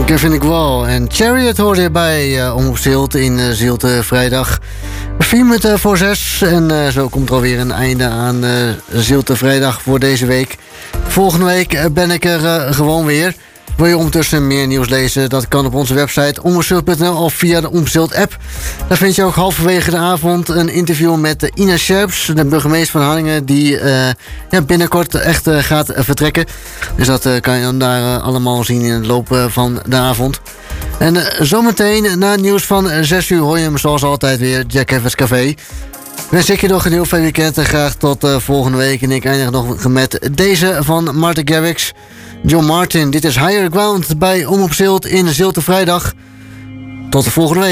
Kevin Gwal en Chariot hoorde je bij Omroep Zilte in Zilte vrijdag. 4 minuten voor 6 en zo komt er alweer een einde aan Zilte vrijdag voor deze week. Volgende week ben ik er gewoon weer. Wil je ondertussen meer nieuws lezen? Dat kan op onze website omroepzilte.nl of via de Omroep Zilte app. Daar vind je ook halverwege de avond een interview met Ina Scherps, de burgemeester van Harlingen, die binnenkort echt gaat vertrekken. Dus dat kan je dan daar allemaal zien in het loop van de avond. En zometeen na het nieuws van 6 uur hoor je hem zoals altijd weer, Jack Evans Café. Wens ik je nog een heel fijn weekend en graag tot volgende week. En ik eindig nog met deze van Martin Garrix. John Martin, dit is Higher Ground bij Omroep Zilte in Zilte vrijdag. Tot de volgende week.